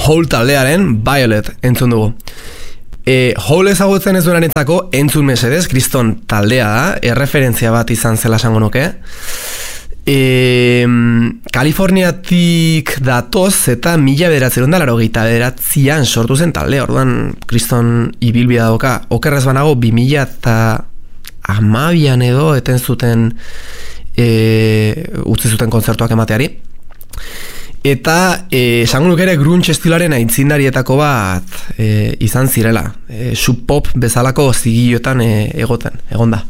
Hole taldearen Violet entzun dugu. Hole ezagutzen ez duenarentzako entzun mesedez, Kriston taldea da, erreferentzia bat izan zela esango nuke. Kaliforniatik datoz eta 1989an sortu zen taldea, orduan Kriston ibilbidea doka, okerrez banago 2012an edo eten zuten utzi zuten kontzertuak emateari. Eta esango nuke ere grunge estilaren aintzindarietako bat izan zirela. Sub pop bezalako zigilloetan egonda.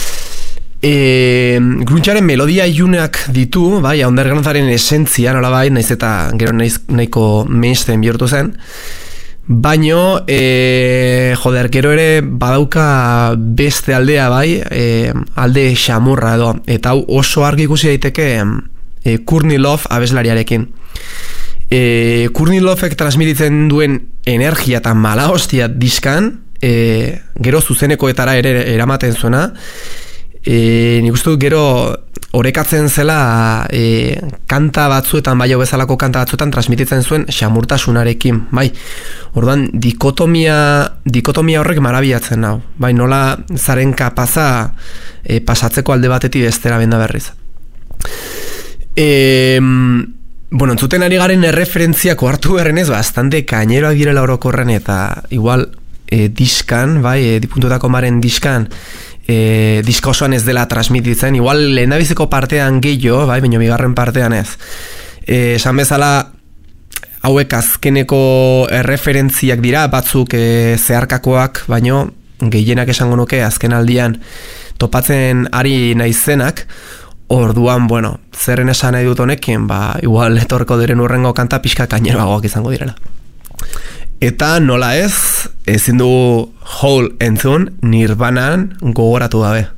Grungearen melodia ilunak ditu, bai, undergroundaren esentzia nolabait, naiz eta gero nahiko mainstream bihurtu zen. Baino, gero ere badauka beste aldea, bai, alde xamurra edo, eta hau oso argi ikusi daiteke Courtney Love abeslariarekin. Courtney Lovek transmititzen duen energia eta mala hostia diskan, gero zuzenekoetara ere eramaten zuena, nik uste dut gero orekatzen zela kanta batzuetan, bai hau bezalako kanta batzuetan transmititzen zuen xamurtasunarekin, bai. Orduan, dikotomia horrek marabiatzen nau, bai, nola zaren kapaza pasatzeko alde batetik bestera benda berriz. Bueno, entzuten ari garen erreferentziako hartu berrenez, bastante kaineroak direla orokorren, eta igual diskan, bai, dipuntuetako maren diskan, diska osoan ez dela transmititzen, igual lehendabiziko partean gehiago, bai, baina bigarren partean ez. Esan bezala, hauek azkeneko erreferentziak dira, batzuk zeharkakoak, baino gehienak esango nuke azken aldian topatzen ari naizenak. Orduan, bueno, zerren esan nahi dut honekin, ba, igual etorko diren urrengo kanta pixka kaineroagoak izango direla. Eta nola ez, ezin dugu Hole entzun Nirvanan gogoratu gabe.